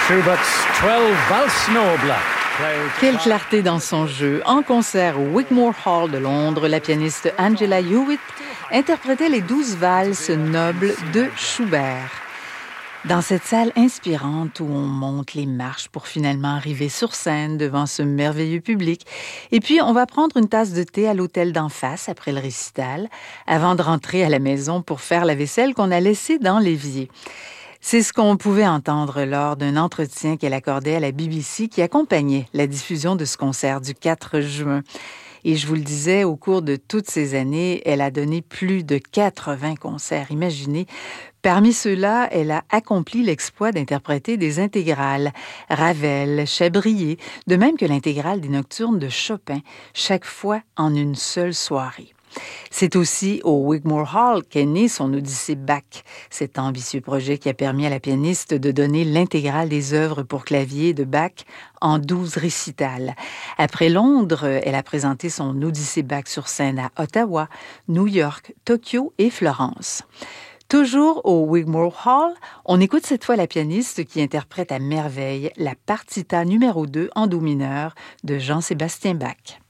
Schubert's 12 Valse Noble. Quelle clarté dans son jeu. En concert au Wigmore Hall de Londres, la pianiste Angela Hewitt interprétait les 12 valses nobles de Schubert. Dans cette salle inspirante où on monte les marches pour finalement arriver sur scène devant ce merveilleux public. Et puis, on va prendre une tasse de thé à l'hôtel d'en face après le récital, avant de rentrer à la maison pour faire la vaisselle qu'on a laissée dans l'évier. C'est ce qu'on pouvait entendre lors d'un entretien qu'elle accordait à la BBC qui accompagnait la diffusion de ce concert du 4 juin. Et je vous le disais, au cours de toutes ces années, elle a donné plus de 80 concerts. Imaginez, parmi ceux-là, elle a accompli l'exploit d'interpréter des intégrales, Ravel, Chabrier, de même que l'intégrale des Nocturnes de Chopin, chaque fois en une seule soirée. C'est aussi au Wigmore Hall qu'est né son Odyssée Bach, cet ambitieux projet qui a permis à la pianiste de donner l'intégrale des œuvres pour clavier de Bach en 12 récitals. Après Londres, elle a présenté son Odyssée Bach sur scène à Ottawa, New York, Tokyo et Florence. Toujours au Wigmore Hall, on écoute cette fois la pianiste qui interprète à merveille la partita numéro 2 en do mineur de Jean-Sébastien Bach.